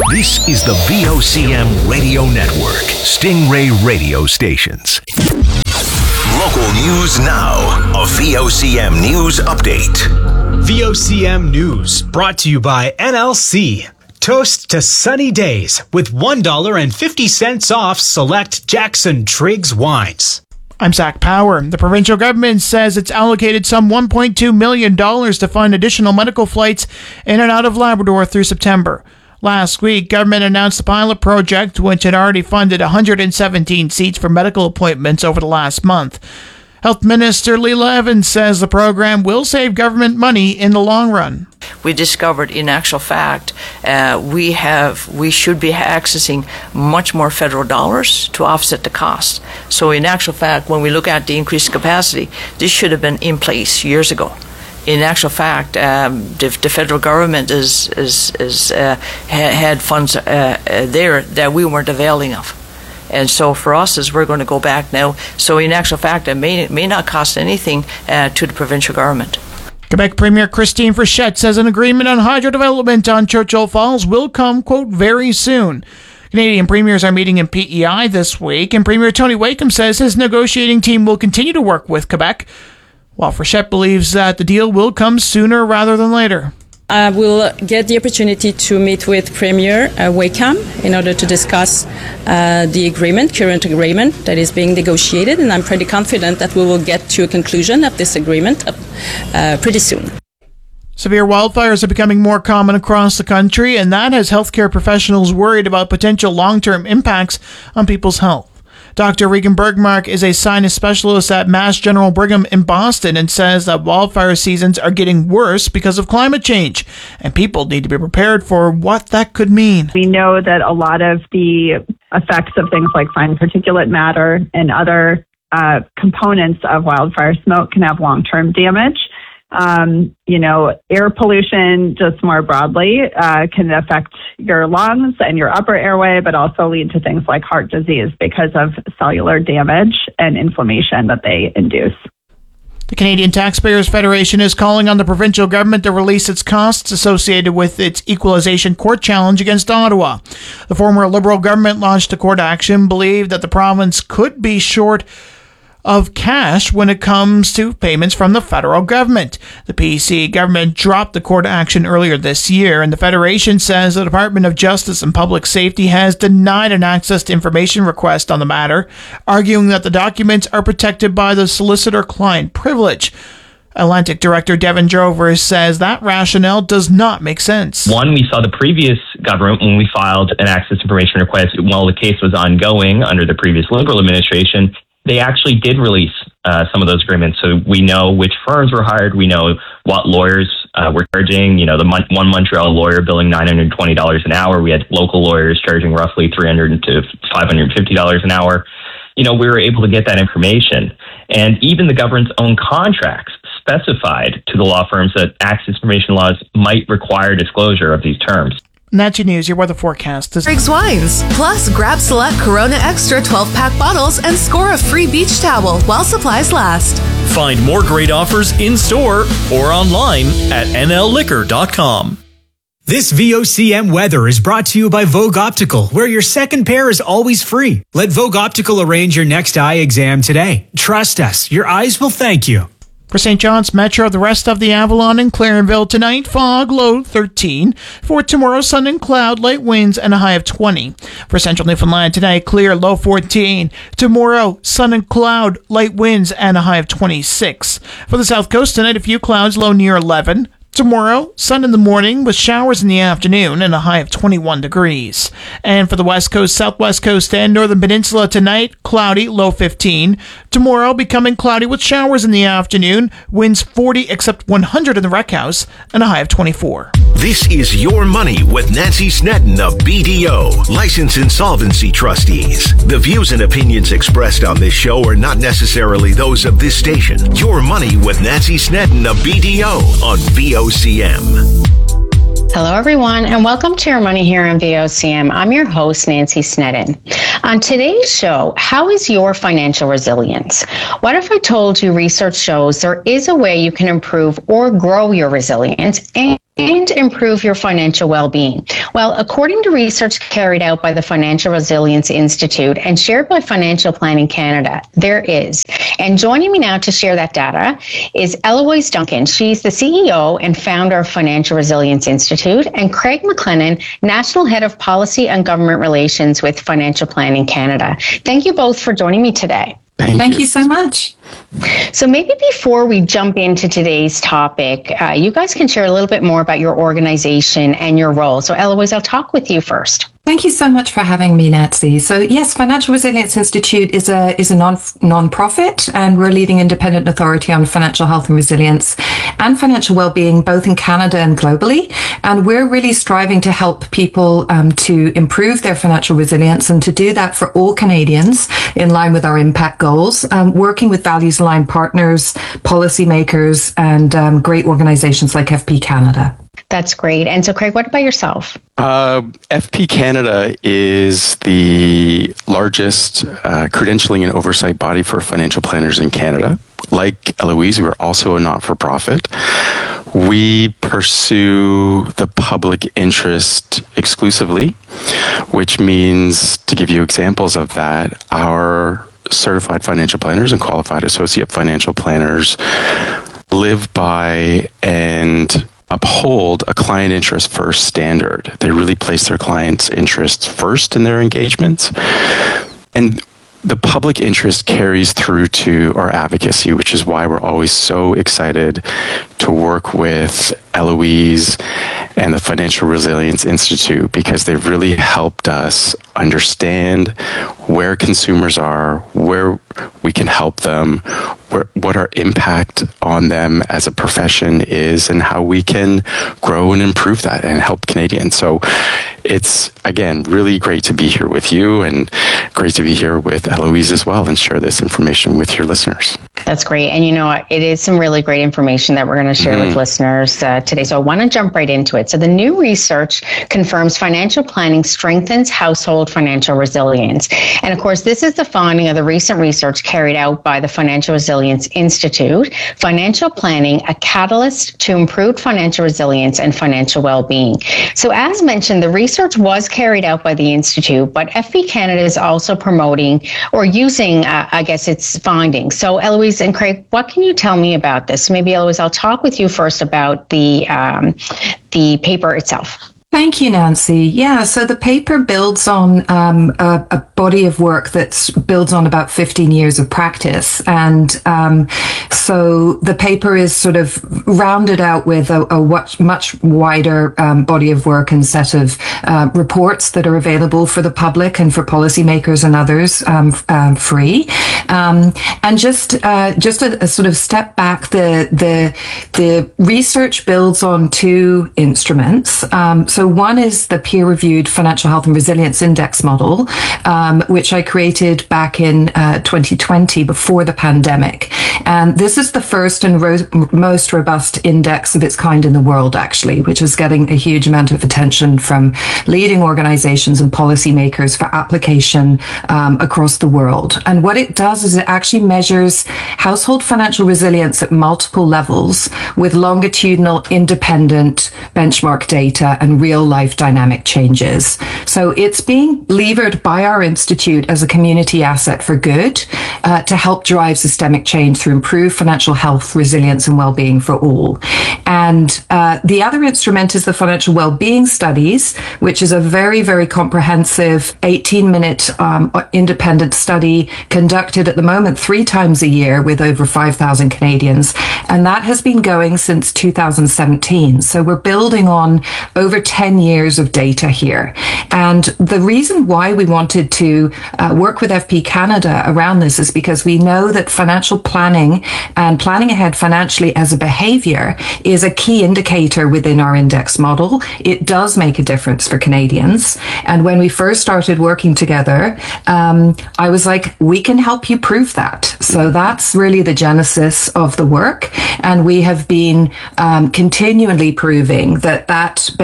This is the VOCM Radio Network, Stingray radio stations. Local news now. A VOCM news update. VOCM News brought to you by NLC. Toast to sunny days with $1.50 off select Jackson Triggs wines. I'm Zach Power. The provincial government says it's allocated some $1.2 million to fund additional medical flights in and out of Labrador through September. Last week, government announced the pilot project, which had already funded 117 seats for medical appointments over the last month. Health Minister Leila Evans says the program will save government money in the long run. We discovered, in actual fact, we should be accessing much more federal dollars to offset the cost. So, in actual fact, when we look at the increased capacity, this should have been in place years ago. In actual fact, the federal government had funds there that we weren't availing of. And so for us, as we're going to go back now, so in actual fact, it may not cost anything to the provincial government. Quebec Premier Christine Frechette says an agreement on hydro development on Churchill Falls will come, quote, very soon. Canadian premiers are meeting in PEI this week, and Premier Tony Wakeham says his negotiating team will continue to work with Quebec, while Frechette believes that the deal will come sooner rather than later. I will get the opportunity to meet with Premier Wakeham in order to discuss the current agreement that is being negotiated, and I'm pretty confident that we will get to a conclusion of this agreement pretty soon. Severe wildfires are becoming more common across the country, and that has healthcare professionals worried about potential long-term impacts on people's health. Dr. Regan Bergmark is a sinus specialist at Mass General Brigham in Boston and says that wildfire seasons are getting worse because of climate change, and people need to be prepared for what that could mean. We know that a lot of the effects of things like fine particulate matter and other components of wildfire smoke can have long-term damage. Air pollution just more broadly can affect your lungs and your upper airway, but also lead to things like heart disease because of cellular damage and inflammation that they induce. The Canadian Taxpayers Federation is calling on the provincial government to release its costs associated with its equalization court challenge against Ottawa. The former Liberal government launched a court action, believed that the province could be short of cash when it comes to payments from the federal government. The PC government dropped the court action earlier this year, and the Federation says the Department of Justice and Public Safety has denied an access to information request on the matter, arguing that the documents are protected by the solicitor-client privilege. Atlantic Director Devin Drover says that rationale does not make sense. One, we saw the previous government, when we filed an access information request while the case was ongoing under the previous Liberal administration, they actually did release some of those agreements. So we know which firms were hired. We know what lawyers were charging. The one Montreal lawyer billing $920 an hour. We had local lawyers charging roughly $300 to $550 an hour. We were able to get that information. And even the government's own contracts specified to the law firms that access information laws might require disclosure of these terms. And that's your news. Your weather forecast. Triggs Wines. Plus, grab select Corona Extra 12-pack bottles and score a free beach towel while supplies last. Find more great offers in-store or online at nlliquor.com. This VOCM weather is brought to you by Vogue Optical, where your second pair is always free. Let Vogue Optical arrange your next eye exam today. Trust us, your eyes will thank you. For St. John's Metro, the rest of the Avalon and Clarenville tonight, fog, low 13. For tomorrow, sun and cloud, light winds, and a high of 20. For Central Newfoundland tonight, clear, low 14. Tomorrow, sun and cloud, light winds, and a high of 26. For the South Coast tonight, a few clouds, low near 11. Tomorrow, sun in the morning with showers in the afternoon and a high of 21 degrees. And for the West Coast, Southwest Coast, and Northern Peninsula tonight, cloudy, low 15. Tomorrow, becoming cloudy with showers in the afternoon, winds 40 except 100 in the Rec House, and a high of 24. This is Your Money with Nancy Snedden of BDO, Licensed Insolvency Trustees. The views and opinions expressed on this show are not necessarily those of this station. Your Money with Nancy Snedden of BDO on VOCM. Hello, everyone, and welcome to Your Money here on VOCM. I'm your host, Nancy Snedden. On today's show, how is your financial resilience? What if I told you research shows there is a way you can improve or grow your resilience and and improve your financial well-being? Well, according to research carried out by the Financial Resilience Institute and shared by Financial Planning Canada, there is. And joining me now to share that data is Eloise Duncan. She's the CEO and founder of Financial Resilience Institute, and Craig McLennan, National Head of Policy and Government Relations with Financial Planning Canada. Thank you both for joining me today. Thank you so much. So maybe before we jump into today's topic, you guys can share a little bit more about your organization and your role. So Eloise, I'll talk with you first. Thank you so much for having me, Nancy. So yes, Financial Resilience Institute is a non-profit, and we're a leading independent authority on financial health and resilience and financial well-being, both in Canada and globally. And we're really striving to help people to improve their financial resilience, and to do that for all Canadians in line with our impact goals, working with values-aligned partners, policymakers, and great organizations like FP Canada. That's great. And so, Craig, what about yourself? FP Canada is the largest credentialing and oversight body for financial planners in Canada. Like Eloise, we're also a not-for-profit. We pursue the public interest exclusively, which means, to give you examples of that, our certified financial planners and qualified associate financial planners live by and uphold a client interest first standard. They really place their clients' interests first in their engagements. And the public interest carries through to our advocacy, which is why we're always so excited to work with Eloise and the Financial Resilience Institute, because they've really helped us understand where consumers are, where we can help them, what our impact on them as a profession is, and how we can grow and improve that and help Canadians. So it's, again, really great to be here with you, and great to be here with Eloise as well, and share this information with your listeners. That's great. And you know, it is some really great information that we're going to share with listeners today. So I want to jump right into it. So the new research confirms financial planning strengthens household financial resilience. And of course, this is the finding of the recent research carried out by the Financial Resilience Institute. Financial planning, a catalyst to improved financial resilience and financial well-being. So as mentioned, the research was carried out by the Institute, but FP Canada is also promoting or using, its findings. So Eloise and Craig, what can you tell me about this? Maybe Eloise, I'll talk with you first about the paper itself. Thank you, Nancy. Yeah, so the paper builds on a body of work that builds on about 15 years of practice. And so the paper is sort of rounded out with a much wider body of work and set of reports that are available for the public and for policymakers and others free. And just a sort of step back, the research builds on two instruments. So one is the peer-reviewed Financial Health and Resilience Index model, which I created back in 2020 before the pandemic. And this is the first and most robust index of its kind in the world, actually, which is getting a huge amount of attention from leading organizations and policymakers for application across the world. And what it does is it actually measures household financial resilience at multiple levels with longitudinal independent benchmark data and real-life dynamic changes. So it's being levered by our institute as a community asset for good to help drive systemic change through improved financial health, resilience, and well-being for all. And the other instrument is the Financial Wellbeing Studies, which is a very, very comprehensive 18-minute independent study conducted at the moment 3 times a year with over 5,000 Canadians. And that has been going since 2017. So we're building on over 10 years of data here. And the reason why we wanted to work with FP Canada around this is because we know that financial planning and planning ahead financially as a behavior is a key indicator within our index model. It does make a difference for Canadians. And when we first started working together, I was like, we can help you prove that. So that's really the genesis of the work. And we have been continually proving that behavior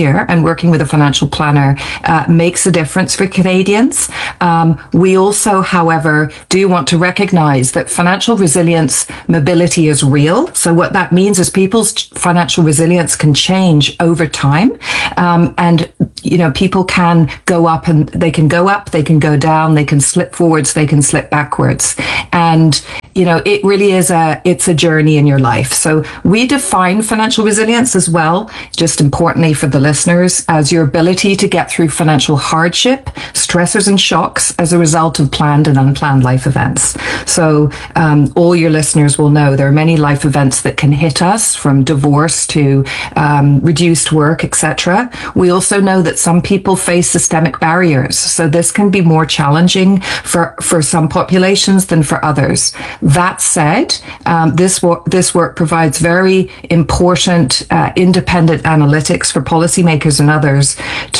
here, and working with a financial planner makes a difference for Canadians. We also, however, do want to recognize that financial resilience mobility is real. So what that means is people's financial resilience can change over time. And, people can go up, and they can go up, they can go down, they can slip forwards, they can slip backwards. And, it really is it's a journey in your life. So we define financial resilience as well, just importantly for the listeners, as your ability to get through financial hardship, stressors and shocks as a result of planned and unplanned life events. So all your listeners will know there are many life events that can hit us, from divorce to reduced work, etc. We also know that some people face systemic barriers. So this can be more challenging for some populations than for others. That said, this work provides very important independent analytics for policymakers and others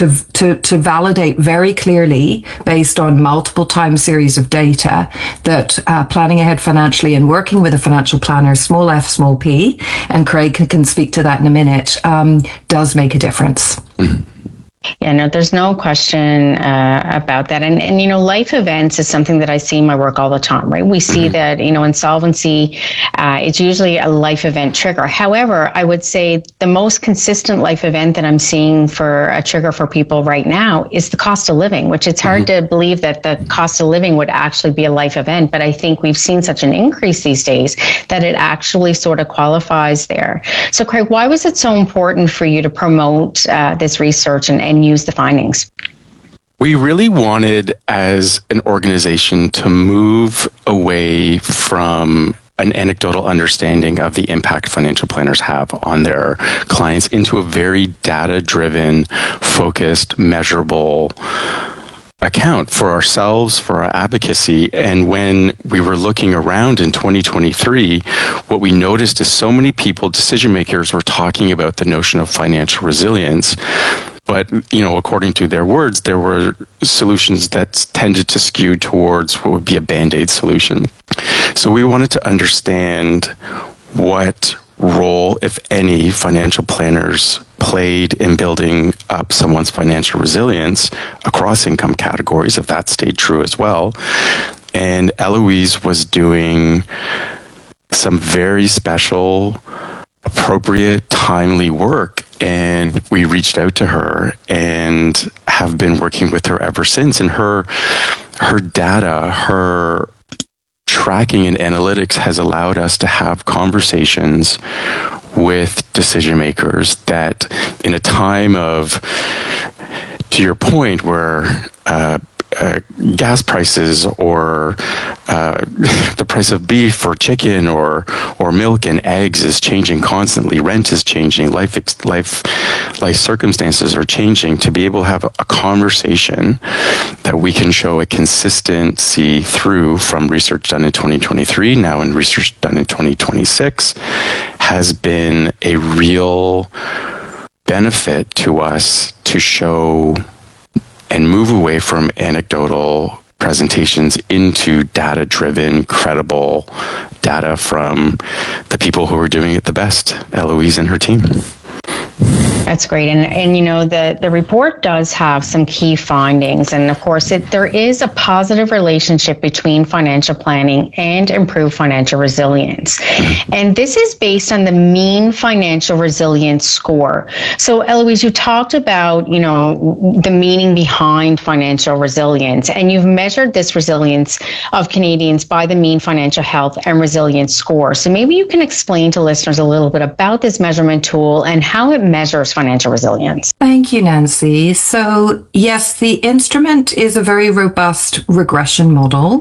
to validate very clearly, based on multiple time series of data, that planning ahead financially and working with a financial planner, small f, small p, and Craig can speak to that in a minute, does make a difference. Yeah, no, there's no question about that. And life events is something that I see in my work all the time, right? We see that, insolvency, it's usually a life event trigger. However, I would say the most consistent life event that I'm seeing for a trigger for people right now is the cost of living, which it's hard to believe that the cost of living would actually be a life event. But I think we've seen such an increase these days that it actually sort of qualifies there. So Craig, why was it so important for you to promote this research and use the findings? We really wanted, as an organization, to move away from an anecdotal understanding of the impact financial planners have on their clients into a very data-driven, focused, measurable account for ourselves, for our advocacy. And when we were looking around in 2023, what we noticed is so many people, decision makers, were talking about the notion of financial resilience. But, according to their words, there were solutions that tended to skew towards what would be a Band-Aid solution. So we wanted to understand what role, if any, financial planners played in building up someone's financial resilience across income categories, if that stayed true as well. And Eloise was doing some very special, appropriate, timely work. And we reached out to her and have been working with her ever since. And her data, her tracking and analytics has allowed us to have conversations with decision makers that, in a time of, to your point, where gas prices or the price of beef or chicken or milk and eggs is changing constantly, rent is changing, life circumstances are changing, to be able to have a conversation that we can show a consistency through from research done in 2023, now in research done in 2026, has been a real benefit to us to show and move away from anecdotal presentations into data-driven, credible data from the people who are doing it the best, Eloise and her team. That's great. And the report does have some key findings. And of course, there is a positive relationship between financial planning and improved financial resilience. And this is based on the mean financial resilience score. So Eloise, you talked about, the meaning behind financial resilience, and you've measured this resilience of Canadians by the mean financial health and resilience score. So maybe you can explain to listeners a little bit about this measurement tool and how it measures financial resilience. Thank you, Nancy. So yes, the instrument is a very robust regression model.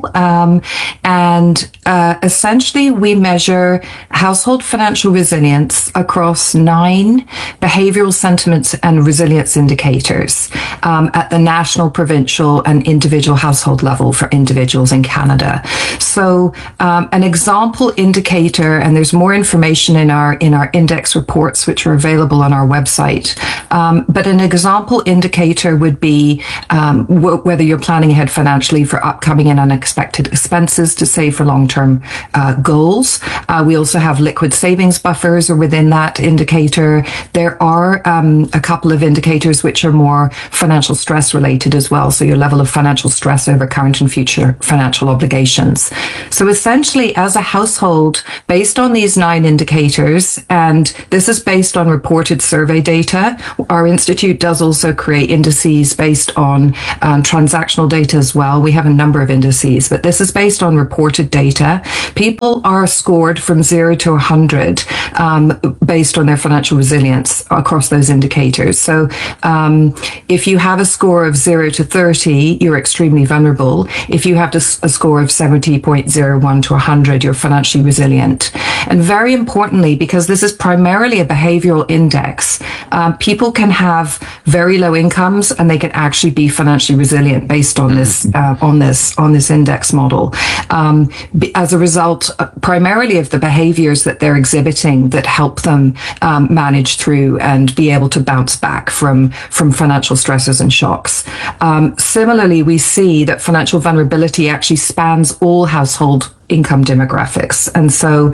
And essentially we measure household financial resilience across 9 behavioral sentiments and resilience indicators at the national, provincial, and individual household level for individuals in Canada. So an example indicator, and there's more information in our index reports, which are available on our website, oversight. But an example indicator would be whether you're planning ahead financially for upcoming and unexpected expenses to save for long-term goals. We also have liquid savings buffers are within that indicator. There are a couple of indicators which are more financial stress related as well. So your level of financial stress over current and future financial obligations. So essentially, as a household, based on these 9 indicators, and this is based on reported survey data, our institute does also create indices based on transactional data as well. We have a number of indices, but this is based on reported data. People are scored from 0 to 100 based on their financial resilience across those indicators. So if you have a score of 0 to 30, you're extremely vulnerable. If you have a score of 70.01 to 100, you're financially resilient. And very importantly, because this is primarily a behavioral index, people can have very low incomes and they can actually be financially resilient based on this index model. As a result, primarily of the behaviors that they're exhibiting that help them manage through and be able to bounce back from financial stresses and shocks. Similarly, we see that financial vulnerability actually spans all household income demographics. And so,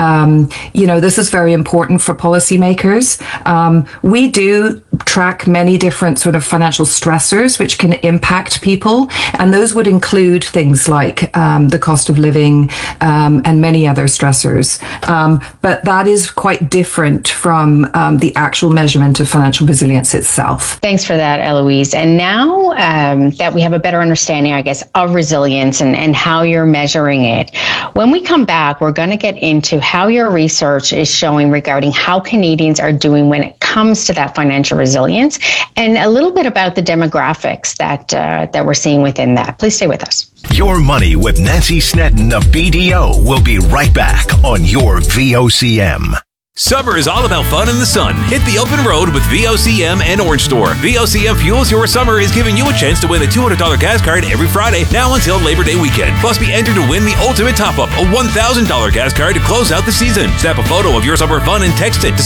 this is very important for policymakers. We do track many different sort of financial stressors which can impact people. And those would include things like the cost of living and many other stressors. But that is quite different from the actual measurement of financial resilience itself. Thanks for that, Eloise. And now that we have a better understanding, I guess, of resilience and how you're measuring it, when we come back, we're going to get into how your research is showing regarding how Canadians are doing when it comes to that financial resilience, and a little bit about the demographics that we're seeing within that. Please stay with us. Your Money with Nancy Snedden of BDO will be right back on your VOCM. Summer is all about fun in the sun. Hit the open road with VOCM and Orange Store. VOCM Fuels Your Summer is giving you a chance to win a $200 gas card every Friday, now until Labor Day weekend. Plus, be entered to win the ultimate top-up, a $1,000 gas card to close out the season. Snap a photo of your summer fun and text it to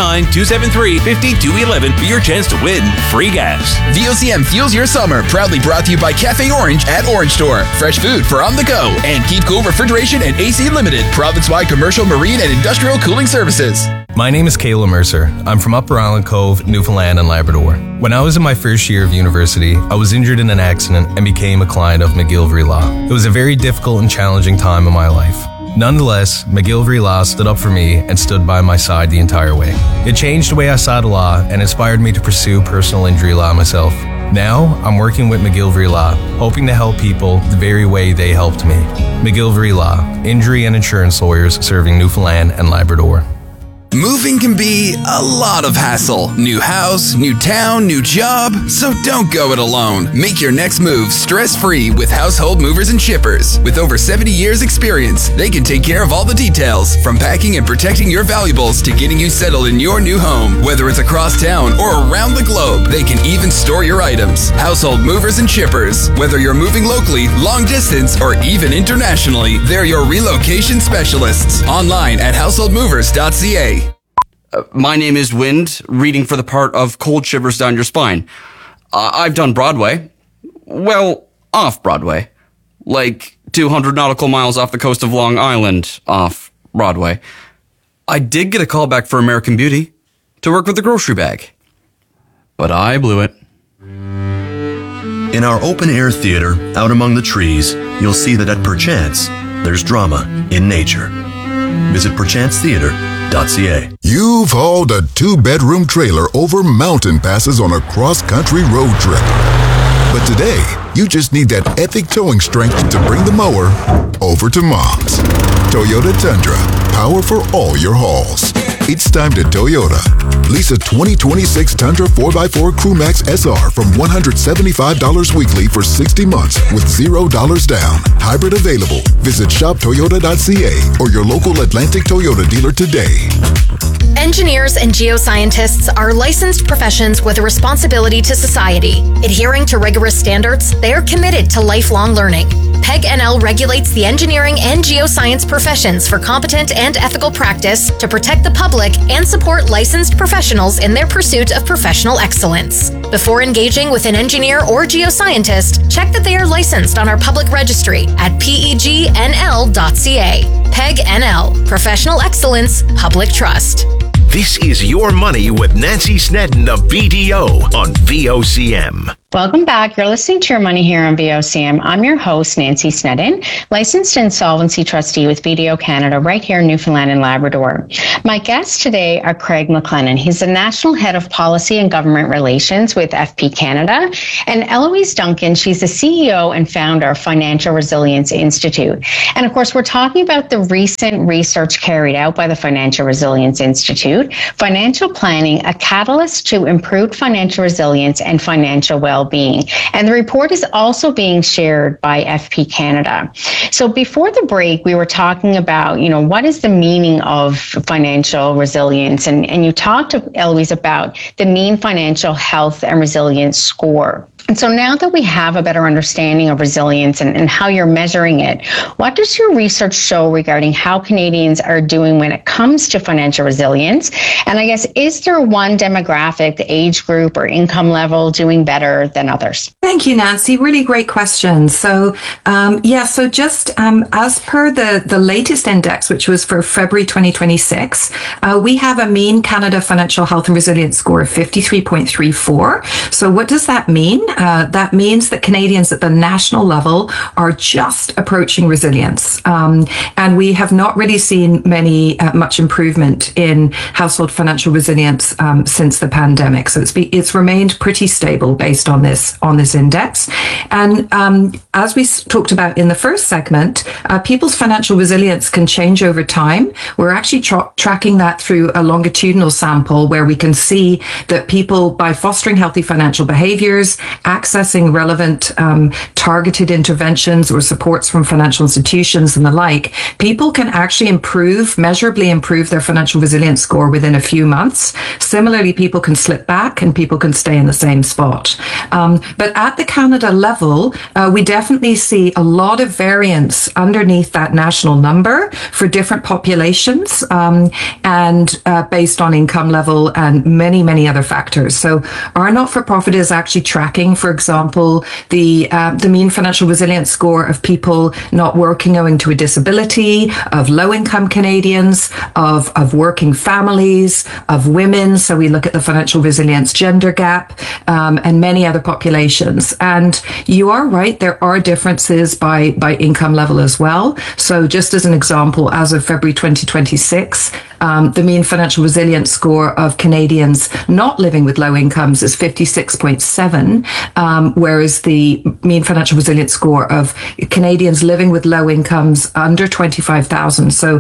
709-273-5211 for your chance to win free gas. VOCM Fuels Your Summer, proudly brought to you by Cafe Orange at Orange Store. Fresh food for on the go. And Keep Cool Refrigeration and AC Limited, province-wide commercial, marine, and industrial cooling services. My name is Kayla Mercer. I'm from Upper Island Cove, Newfoundland and Labrador. When I was in my first year of university, I was injured in an accident and became a client of McGillivray Law. It was a very difficult and challenging time in my life. Nonetheless, McGillivray Law stood up for me and stood by my side the entire way. It changed the way I saw the law and inspired me to pursue personal injury law myself. Now, I'm working with McGillivray Law, hoping to help people the very way they helped me. McGillivray Law, injury and insurance lawyers serving Newfoundland and Labrador. Moving can be a lot of hassle. New house, new town, new job. So don't go it alone. Make your next move stress-free with Household Movers and Shippers. With over 70 years experience, they can take care of all the details, from packing and protecting your valuables to getting you settled in your new home. Whether it's across town or around the globe, they can even store your items. Household Movers and Shippers. Whether you're moving locally, long distance, or even internationally, they're your relocation specialists. Online at householdmovers.ca. My name is Wind, reading for the part of Cold Shivers Down Your Spine. I've done Broadway. Well, off Broadway. Like 200 nautical miles off the coast of Long Island, off Broadway. I did get a call back for American Beauty to work with the grocery bag. But I blew it. In our open-air theater, out among the trees, you'll see that at Perchance, there's drama in nature. Visit perchancetheater.ca. You've hauled a 2-bedroom trailer over mountain passes on a cross-country road trip. But today, you just need that epic towing strength to bring the mower over to Mom's. Toyota Tundra, power for all your hauls. It's time to Toyota. Lease a 2026 Tundra 4x4 Crewmax SR from $175 weekly for 60 months with $0 down. Hybrid available. Visit shoptoyota.ca or your local Atlantic Toyota dealer today. Engineers and geoscientists are licensed professions with a responsibility to society. Adhering to rigorous standards, they are committed to lifelong learning. PEG NL regulates the engineering and geoscience professions for competent and ethical practice to protect the public and support licensed professionals in their pursuit of professional excellence. Before engaging with an engineer or geoscientist, check that they are licensed on our public registry at pegnl.ca. PEG NL, Professional Excellence, Public Trust. This is Your Money with Nancy Snedden of BDO on VOCM. Welcome back. You're listening to Your Money here on VOCM. I'm your host, Nancy Snedden, licensed insolvency trustee with BDO Canada right here in Newfoundland and Labrador. My guests today are Craig McLennan. He's the National Head of Policy and Government Relations with FP Canada, and Eloise Duncan. She's the CEO and founder of Financial Resilience Institute. And of course, we're talking about the recent research carried out by the Financial Resilience Institute, Financial Planning, a Catalyst to Improved Financial Resilience and Financial Well-being. And the report is also being shared by FP Canada. So before the break, we were talking about, what is the meaning of financial resilience? And you talked to Eloise about the mean financial health and resilience score. And so now that we have a better understanding of resilience and how you're measuring it, what does your research show regarding how Canadians are doing when it comes to financial resilience? And I guess, is there one demographic, the age group or income level doing better than others? Thank you, Nancy. Really great question. So, just as per the latest index, which was for February 2026, we have a mean Canada Financial Health and Resilience score of 53.34. So what does that mean? That means that Canadians at the national level are just approaching resilience. And we have not really seen much improvement in household financial resilience since the pandemic. So it's remained pretty stable based on this index. And as we talked about in the first segment, people's financial resilience can change over time. We're actually tracking that through a longitudinal sample where we can see that people, by fostering healthy financial behaviors, accessing relevant targeted interventions or supports from financial institutions and the like, people can actually measurably improve their financial resilience score within a few months. Similarly, people can slip back and people can stay in the same spot. But at the Canada level, we definitely see a lot of variance underneath that national number for different populations and based on income level and many, many other factors. So our not-for-profit is actually tracking, for example, the mean financial resilience score of people not working owing to a disability, of low-income Canadians, of working families, of women. So we look at the financial resilience gender gap and many other populations. And you are right, there are differences by income level as well. So just as an example, as of February 2026, the mean financial resilience score of Canadians not living with low incomes is 56.7, whereas the mean financial resilience score of Canadians living with low incomes under 25,000. So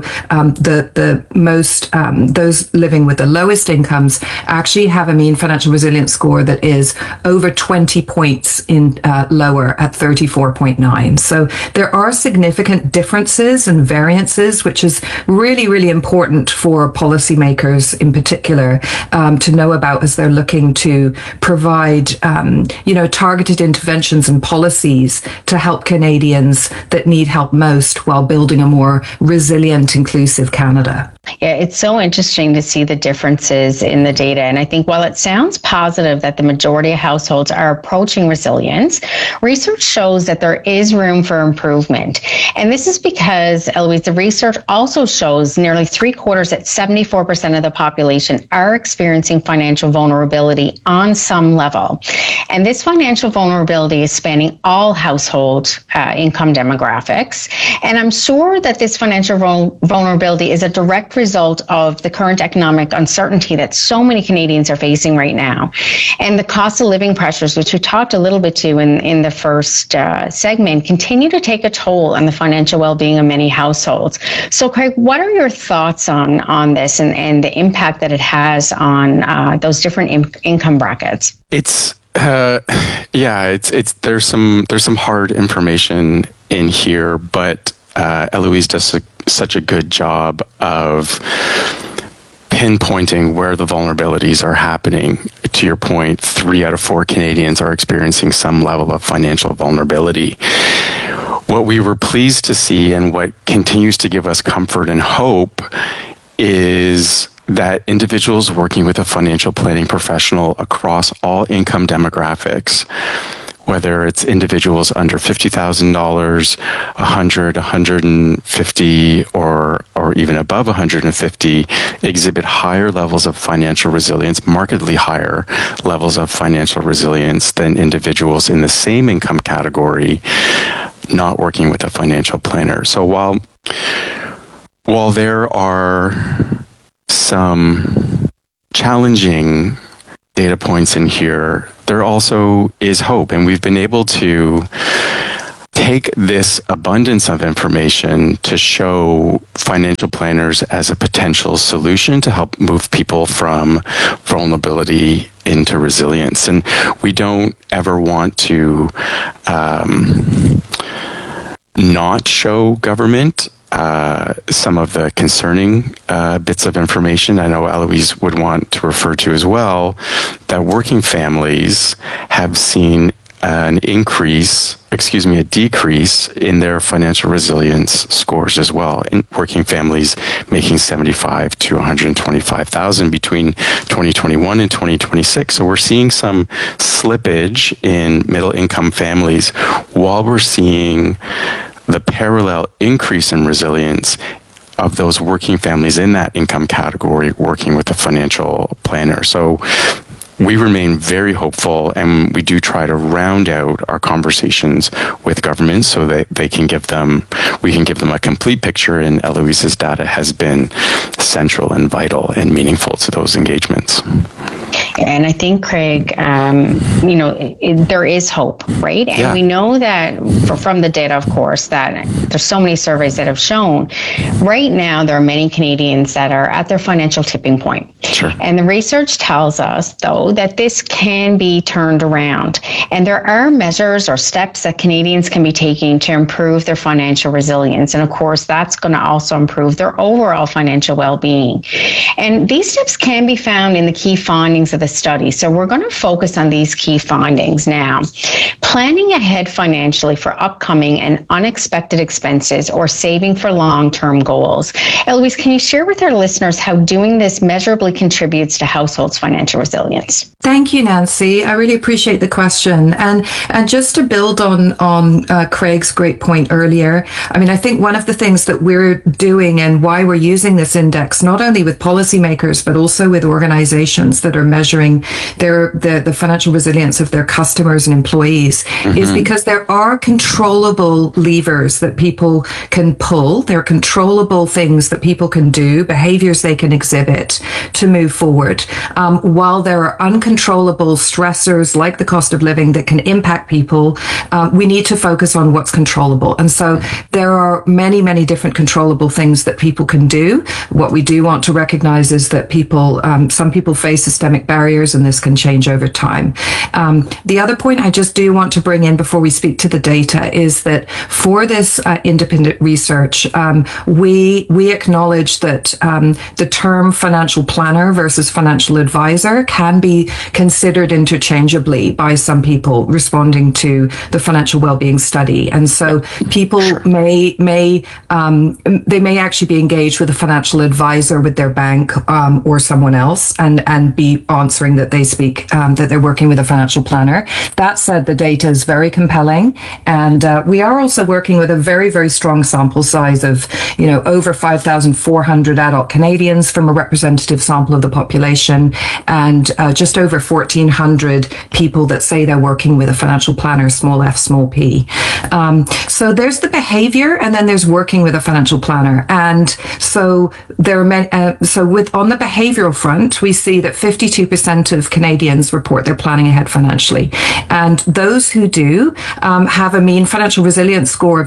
the most those living with the lowest incomes actually have a mean financial resilience score that is over 20 points in lower at 34.9. So there are significant differences and variances, which is really, really important for policymakers in particular to know about as they're looking to provide, targeted interventions and policies to help Canadians that need help most while building a more resilient, inclusive Canada. Yeah, it's so interesting to see the differences in the data. And I think while it sounds positive that the majority of households are approaching resilience, research shows that there is room for improvement. And this is because, Eloise, the research also shows nearly 3/4 at 74% of the population are experiencing financial vulnerability on some level. And this financial vulnerability is spanning all household income demographics. And I'm sure that this financial vulnerability is a direct result of the current economic uncertainty that so many Canadians are facing right now. And the cost of living pressures, which we talked a little bit to in the first segment, continue to take a toll on the financial well-being of many households. So, Craig, what are your thoughts on this and the impact that it has on those different income brackets? It's there's some hard information in here, but Eloise does such a good job of pinpointing where the vulnerabilities are happening. To your point, 3 out of 4 Canadians are experiencing some level of financial vulnerability. what we were pleased to see and what continues to give us comfort and hope is that individuals working with a financial planning professional across all income demographics, whether it's individuals under $50,000, $100,000, $150,000, or even above $150,000, exhibit higher levels of financial resilience, markedly higher levels of financial resilience than individuals in the same income category not working with a financial planner. So while there are some challenging data points in here, there also is hope, and we've been able to take this abundance of information to show financial planners as a potential solution to help move people from vulnerability into resilience. And we don't ever want to not show government some of the concerning bits of information. I know Eloise would want to refer to as well, that working families have seen a decrease in their financial resilience scores as well. In working families making $75,000 to $125,000 between 2021 and 2026. So we're seeing some slippage in middle income families, while we're seeing the parallel increase in resilience of those working families in that income category working with a financial planner. So we remain very hopeful, and we do try to round out our conversations with governments so that we can give them a complete picture, and Eloise's data has been central and vital and meaningful to those engagements. And I think, Craig, there is hope, right? And we know that from the data, of course, that there's so many surveys that have shown right now there are many Canadians that are at their financial tipping point. Sure. And the research tells us, though, that this can be turned around. And there are measures or steps that Canadians can be taking to improve their financial resilience. And of course, that's going to also improve their overall financial well-being. And these steps can be found in the key findings of the study. So we're going to focus on these key findings now. Planning ahead financially for upcoming and unexpected expenses or saving for long-term goals. Eloise, can you share with our listeners how doing this measurably contributes to households' financial resilience? Thank you, Nancy. I really appreciate the question. And just to build on Craig's great point earlier, I mean, I think one of the things that we're doing and why we're using this index, not only with policymakers, but also with organizations that are measuring the financial resilience of their customers and employees, is because there are controllable levers that people can pull. There are controllable things that people can do, behaviors they can exhibit to move forward. While there are uncontrollable stressors like the cost of living that can impact people, we need to focus on what's controllable. And so there are many, many different controllable things that people can do. What we do want to recognize is that some people face systemic barriers, and this can change over time. The other point I just do want to bring in before we speak to the data is that for this independent research, we acknowledge that the term financial planner versus financial advisor can be considered interchangeably by some people responding to the financial well-being study. And so people may actually be engaged with a financial advisor with their bank or someone else and be answering that they speak, that they're working with a financial planner. That said, the data is very compelling. And we are also working with a very, very strong sample size of, over 5,400 adult Canadians from a representative sample of the population, and just over 1,400 people that say they're working with a financial planner, small f, small p. So there's the behavior, and then there's working with a financial planner. And so there are many, on the behavioral front, we see that 52% of Canadians report they're planning ahead financially. And those who do have a mean financial resilience score of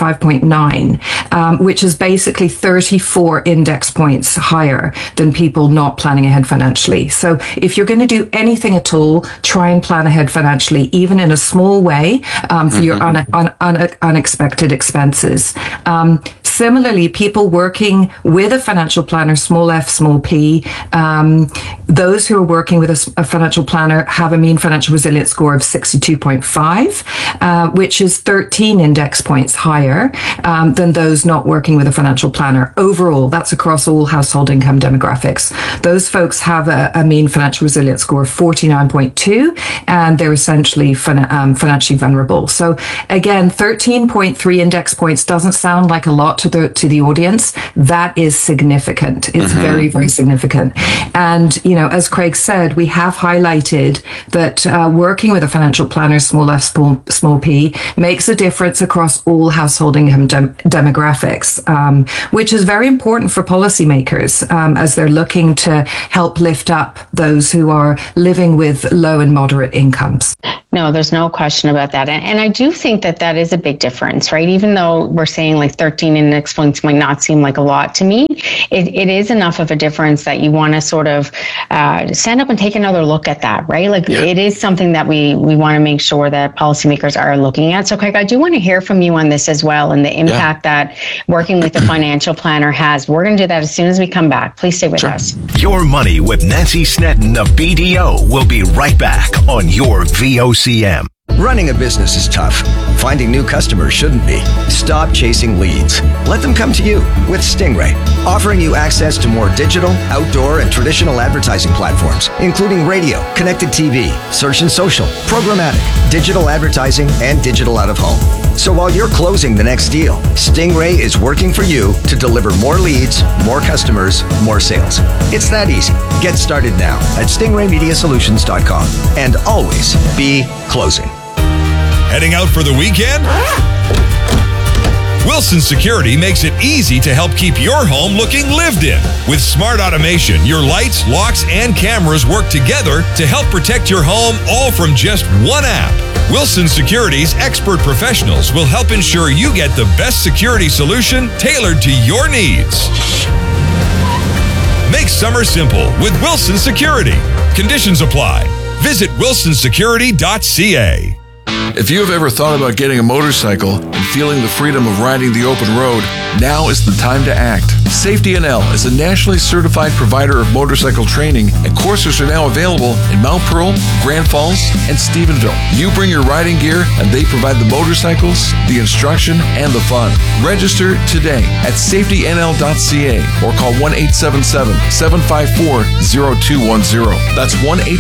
65.9, which is basically 34 index points higher than people not planning ahead financially. So if you're going to do anything at all, try and plan ahead financially, even in a small way, for your unexpected expenses. Similarly, people working with a financial planner, small f, small p, those who are working with a financial planner have a mean financial resilience score of 62.5, which is 13 index points higher than those not working with a financial planner. Overall, that's across all household income demographics. Those folks have a mean financial resilience score of 49.2, and they're essentially financially vulnerable. So again, 13.3 index points doesn't sound like a lot to the audience. That is significant. It's very, very significant. And, you know, as Craig said, we have highlighted that working with a financial planner, small f, small p, makes a difference across all household income demographics, which is very important for policymakers as they're looking to help lift up those who are living with low and moderate incomes. No, there's no question about that. And I do think that is a big difference, right? Even though we're saying like 13 index points might not seem like a lot to me, it is enough of a difference that you want to sort of stand up and take another look at that, right? Like it is something that we want to make sure that policymakers are looking at. So Craig, I do want to hear from you on this as well and the impact that working with a financial planner has. We're going to do that as soon as we come back. Please stay with us. Your Money with Nancy Snedden of BDO will be right back on your VOCM. Running a business is tough. Finding new customers shouldn't be. Stop chasing leads. Let them come to you with Stingray, offering you access to more digital, outdoor, and traditional advertising platforms, including radio, connected TV, search and social, programmatic, digital advertising, and digital out of home. So while you're closing the next deal, Stingray is working for you to deliver more leads, more customers, more sales. It's that easy. Get started now at stingraymediasolutions.com and always be closing. Heading out for the weekend? Wilson Security makes it easy to help keep your home looking lived in. With smart automation, your lights, locks, and cameras work together to help protect your home, all from just one app. Wilson Security's expert professionals will help ensure you get the best security solution tailored to your needs. Make summer simple with Wilson Security. Conditions apply. Visit wilsonsecurity.ca. If you have ever thought about getting a motorcycle and feeling the freedom of riding the open road, now is the time to act. Safety NL is a nationally certified provider of motorcycle training, and courses are now available in Mount Pearl, Grand Falls, and Stephenville. You bring your riding gear, and they provide the motorcycles, the instruction, and the fun. Register today at safetynl.ca or call 1-877-754-0210. That's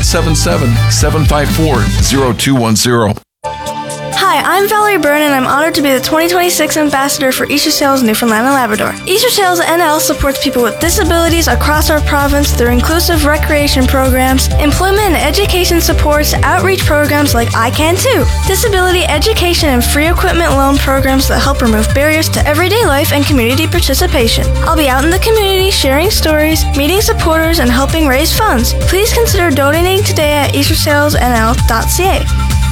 1-877-754-0210. Hi, I'm Valerie Byrne, and I'm honored to be the 2026 Ambassador for Easter Sales Newfoundland and Labrador. Easter Sales NL supports people with disabilities across our province through inclusive recreation programs, employment and education supports, outreach programs like I Can Too, disability education and free equipment loan programs that help remove barriers to everyday life and community participation. I'll be out in the community sharing stories, meeting supporters, and helping raise funds. Please consider donating today at eastersalesnl.ca.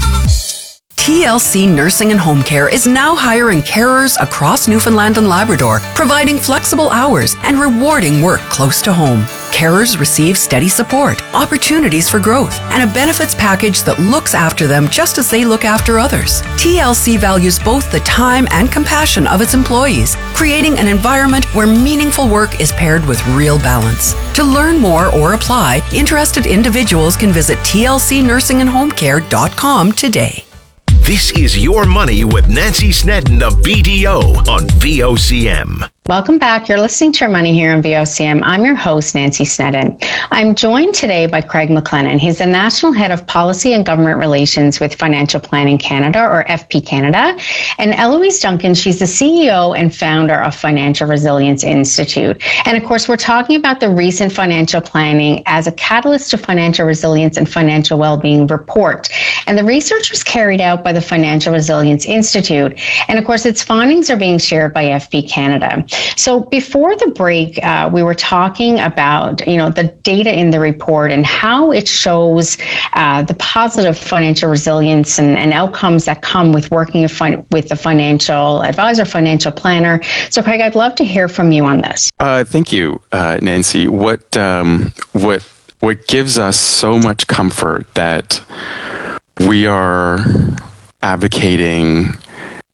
TLC Nursing and Home Care is now hiring carers across Newfoundland and Labrador, providing flexible hours and rewarding work close to home. Carers receive steady support, opportunities for growth, and a benefits package that looks after them just as they look after others. TLC values both the time and compassion of its employees, creating an environment where meaningful work is paired with real balance. To learn more or apply, interested individuals can visit tlcnursingandhomecare.com today. This is Your Money with Nancy Snedden of BDO on VOCM. Welcome back. You're listening to Your Money here on VOCM. I'm your host, Nancy Snedden. I'm joined today by Craig McLennan. He's the National Head of Policy and Government Relations with Financial Planning Canada, or FP Canada. And Eloise Duncan, she's the CEO and founder of Financial Resilience Institute. And of course, we're talking about the recent Financial Planning as a Catalyst to Financial Resilience and Financial Wellbeing report. And the research was carried out by the Financial Resilience Institute. And of course, its findings are being shared by FP Canada. So before the break, we were talking about, the data in the report and how it shows the positive financial resilience and outcomes that come with working with the financial advisor, financial planner. So Craig, I'd love to hear from you on this. Thank you, Nancy. What gives us so much comfort that we are advocating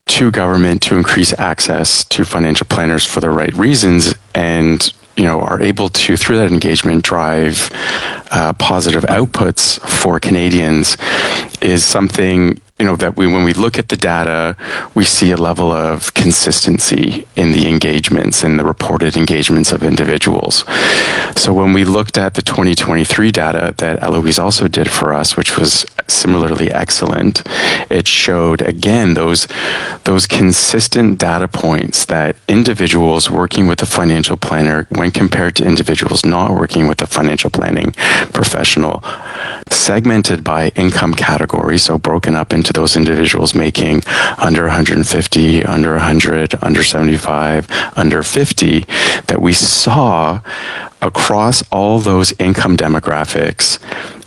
to government to increase access to financial planners for the right reasons, and are able to, through that engagement, drive positive outputs for Canadians, is something that when we look at the data, we see a level of consistency in the engagements and the reported engagements of individuals. So when we looked at the 2023 data that Eloise also did for us, which was similarly excellent, it showed again those consistent data points that individuals working with a financial planner, when compared to individuals not working with a financial planning professional, segmented by income category, so broken up into those individuals making under 150, under 100, under 75, under 50, that we saw across all those income demographics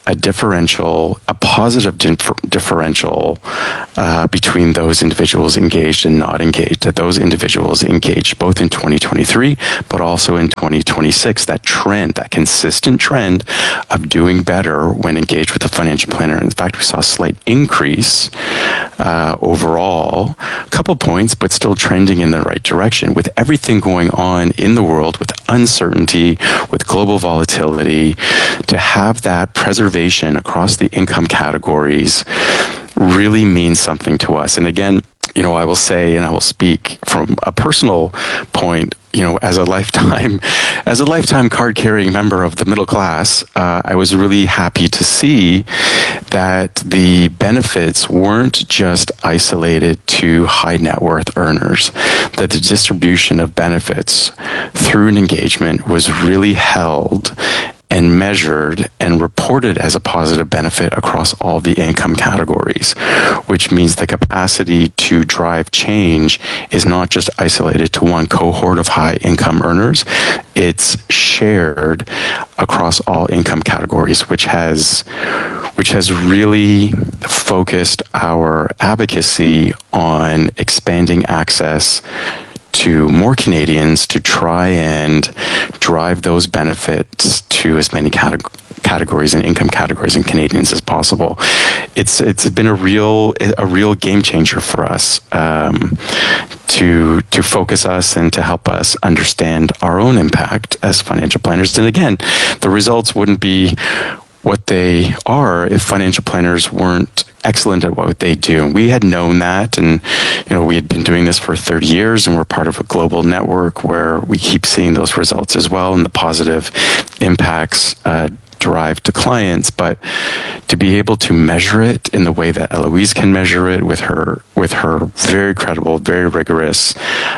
a positive differential between those individuals engaged and not engaged, that those individuals engaged both in 2023, but also in 2026, that trend, that consistent trend of doing better when engaged with a financial planner. In fact, we saw a slight increase overall, a couple points, but still trending in the right direction. With everything going on in the world, with uncertainty, with global volatility, to have that preservation across the income categories really means something to us. And again, I will say, and I will speak from a personal point, as a lifetime card-carrying member of the middle class, I was really happy to see that the benefits weren't just isolated to high net worth earners, that the distribution of benefits through an engagement was really held and measured and reported as a positive benefit across all the income categories, which means the capacity to drive change is not just isolated to one cohort of high income earners. It's shared across all income categories, which has really focused our advocacy on expanding access to more Canadians to try and drive those benefits to as many categories and income categories and Canadians as possible. It's been a real game changer for us to focus us and to help us understand our own impact as financial planners. And again, the results wouldn't be what they are if financial planners weren't excellent at what they do. And we had known that, and we had been doing this for 30 years, and we're part of a global network where we keep seeing those results as well and the positive impacts derived to clients. But to be able to measure it in the way that Eloise can measure it with her very credible, very rigorous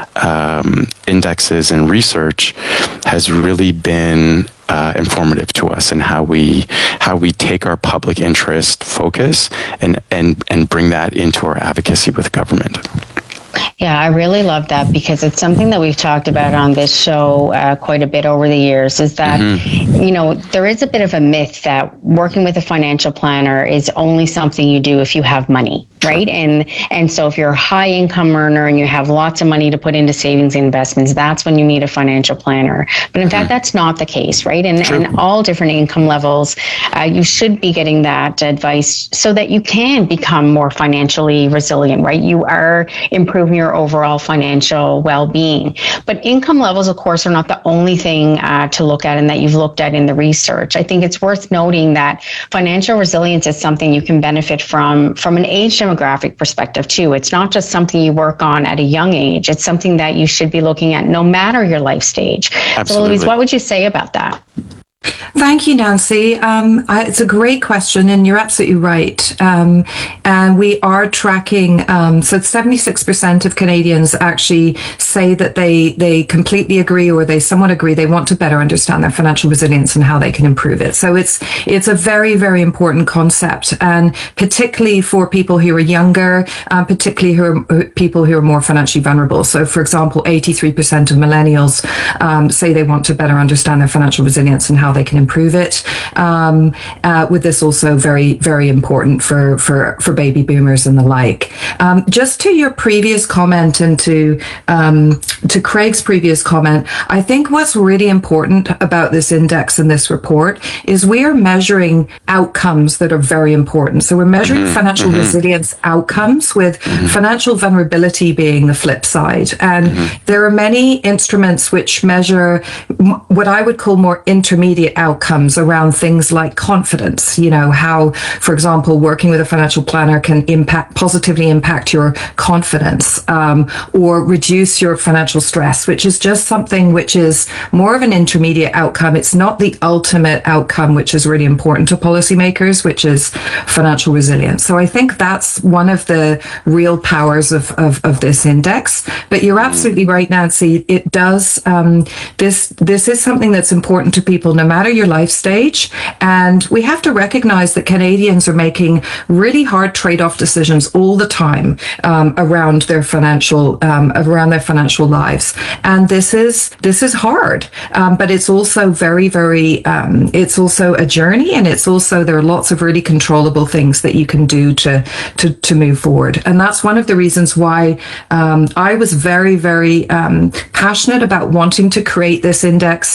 indexes and research has really been informative to us in how we take our public interest focus and bring that into our advocacy with government. Yeah, I really love that, because it's something that we've talked about on this show quite a bit over the years, is that, there is a bit of a myth that working with a financial planner is only something you do if you have money, right? And so if you're a high income earner and you have lots of money to put into savings and investments, that's when you need a financial planner. But in fact, that's not the case, right? And all different income levels, you should be getting that advice so that you can become more financially resilient, right? You are improving your overall financial well-being. But income levels, of course, are not the only thing to look at and that you've looked at in the research. I think it's worth noting that financial resilience is something you can benefit from an age demographic perspective too. It's not just something you work on at a young age. It's something that you should be looking at no matter your life stage. Absolutely. So Louise, what would you say about that? Thank you, Nancy. It's a great question, and you're absolutely right. And we are tracking, so 76% of Canadians actually say that they completely agree, or they somewhat agree they want to better understand their financial resilience and how they can improve it. So it's a very, very important concept, and particularly for people who are younger, particularly people who are more financially vulnerable. So, for example, 83% of millennials say they want to better understand their financial resilience and how how they can improve it. With this also very, very important for baby boomers and the like. Just to your previous comment and to Craig's previous comment, I think what's really important about this index and this report is we are measuring outcomes that are very important. So we're measuring financial resilience outcomes, with financial vulnerability being the flip side. And there are many instruments which measure what I would call more intermediate outcomes around things like confidence. You know, how, for example, working with a financial planner can positively impact your confidence, or reduce your financial stress, which is just something which is more of an intermediate outcome. It's not the ultimate outcome, which is really important to policymakers, which is financial resilience. So I think that's one of the real powers of this index. But you're absolutely right, Nancy. It does, this is something that's important to people no matter your life stage. And we have to recognize that Canadians are making really hard trade-off decisions all the time around their financial lives. And this is hard, but it's also very, very, it's also a journey, and it's also, there are lots of really controllable things that you can do to move forward. And that's one of the reasons why I was very, very passionate about wanting to create this index